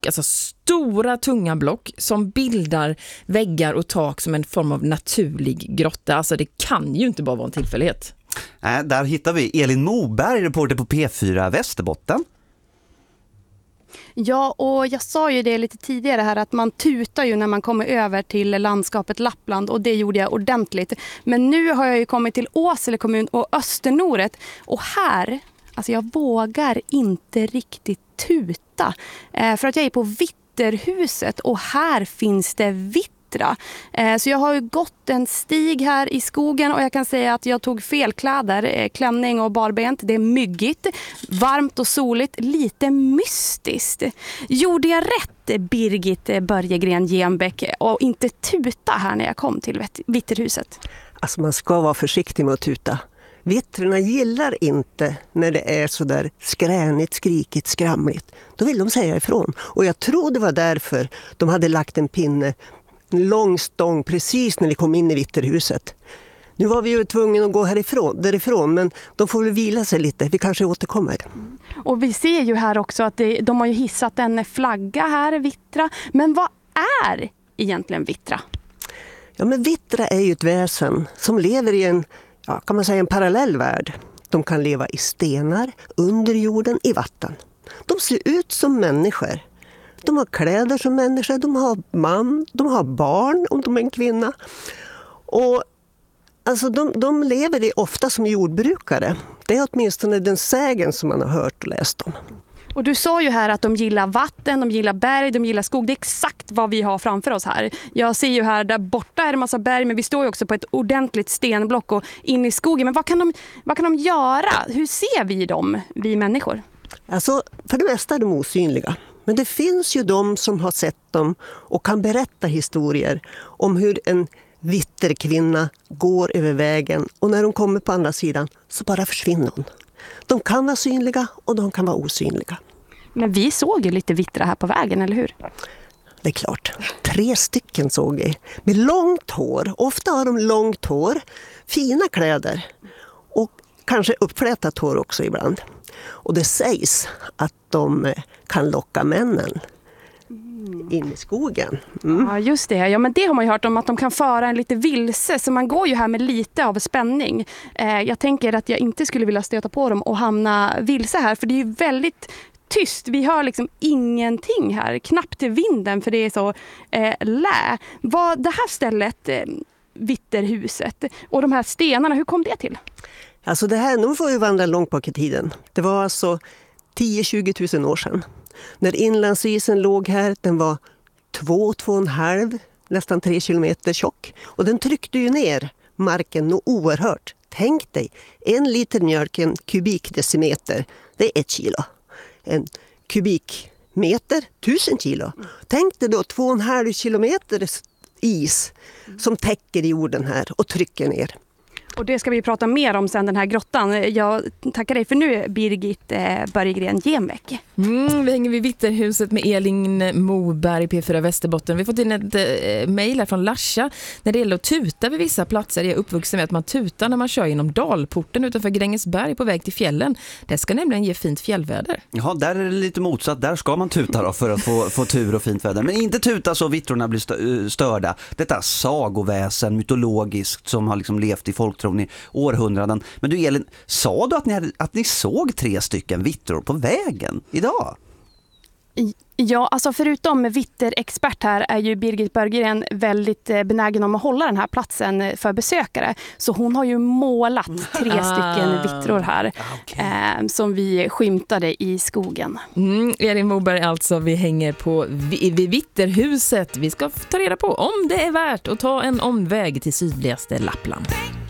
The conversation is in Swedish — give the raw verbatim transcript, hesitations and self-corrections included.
alltså stora tunga block som bildar väggar och tak som en form av naturlig grotta. Alltså det kan ju inte bara vara en tillfällighet. Äh, där hittar vi Elin Moberg, reporter på P fyra Västerbotten. Ja, och jag sa ju det lite tidigare här att man tutar ju när man kommer över till landskapet Lappland, och det gjorde jag ordentligt. Men nu har jag ju kommit till Åsele kommun och Östernoret, och här, alltså jag vågar inte riktigt tuta. Eh, för att jag är på Vitterhuset och här finns det vittra. Eh, så jag har ju gått en stig här i skogen och jag kan säga att jag tog fel kläder, eh, klänning och barbent. Det är myggigt, varmt och soligt, lite mystiskt. Gjorde jag rätt, Birgit Börjegren Genbäck, och inte tuta här när jag kom till Vitterhuset? Alltså man ska vara försiktig med att tuta. Vittrarna gillar inte när det är så där skränigt, skrikigt, skramligt. Då vill de säga ifrån. Och jag tror det var därför de hade lagt en pinne, en lång stång, precis när vi kom in i Vitterhuset. Nu var vi ju tvungna att gå härifrån, därifrån, men de får väl vila sig lite. Vi kanske återkommer. Och vi ser ju här också att det, de har ju hissat en flagga här, Vittra. Men vad är egentligen Vittra? Ja, men Vittra är ju ett väsen som lever i en, ja, kan man säga, en parallell värld. De kan leva i stenar, under jorden, i vatten. De ser ut som människor. De har kläder som människor, de har man, de har barn om de är en kvinna. Och alltså de, de lever ofta som jordbrukare. Det är åtminstone den sägen som man har hört och läst om. Och du sa ju här att de gillar vatten, de gillar berg, de gillar skog. Det är exakt vad vi har framför oss här. Jag ser ju här, där borta är det massa berg, men vi står ju också på ett ordentligt stenblock och in i skogen. Men vad kan de, vad kan de göra? Hur ser vi dem, vi människor? Alltså, för det mesta är de osynliga. Men det finns ju de som har sett dem och kan berätta historier om hur en vitterkvinna går över vägen, och när de kommer på andra sidan så bara försvinner hon. De kan vara synliga och de kan vara osynliga. Men vi såg ju lite vittra här på vägen, eller hur? Det är klart. Tre stycken såg vi. Med långt hår. Ofta har de långt hår. Fina kläder. Och kanske uppflätat hår också ibland. Och det sägs att de kan locka männen in i skogen. Mm. Ja, just det. Ja, men det har man ju hört om, att de kan föra en lite vilse. Så man går ju här med lite av spänning. Eh, jag tänker att jag inte skulle vilja stöta på dem och hamna vilse här. För det är ju väldigt tyst. Vi hör liksom ingenting här. Knappt till vinden, för det är så eh, lä. Vad det här stället, eh, Vitterhuset, och de här stenarna, hur kom det till? Alltså det här, nu får vi vandra långt bak i tiden. Det var alltså tio till tjugo tusen år sedan. När inlandsisen låg här, den var två, två och en halv, nästan tre kilometer tjock. Och den tryckte ju ner marken nog oerhört. Tänk dig, en liter mjölk, en kubikdecimeter, det är ett kilo. En kubikmeter, tusen kilo. Tänk dig då två och en halv kilometer is som täcker jorden här och trycker ner. Och det ska vi prata mer om sen, den här grottan. Jag tackar dig för nu, Birgit eh, Börjegren Genbäck. Mm, vi hänger vid Vitterhuset med Elin Moberg, P fyra Västerbotten. Vi har fått in ett eh, mejl här från Larsa. När det gäller att tuta vid vissa platser, jag är uppvuxen med att man tutar när man kör genom Dalporten utanför Grängesberg på väg till fjällen. Det ska nämligen ge fint fjällväder. Ja, där är det lite motsatt. Där ska man tuta då för att få, få tur och fint väder. Men inte tuta så vittrorna blir störda. Detta sagoväsen, mytologiskt, som har liksom levt i folk i århundraden. Men du Elin, sa du att ni, hade, att ni såg tre stycken vittror på vägen idag? Ja, alltså förutom vitterexpert här är ju Birgit Börjegren väldigt benägen om att hålla den här platsen för besökare. Så hon har ju målat tre ah. stycken vittror här okay. eh, som vi skymtade i skogen. Mm, Elin Moberg alltså, vi hänger på vid Vitterhuset. Vi ska ta reda på om det är värt att ta en omväg till sydligaste Lappland.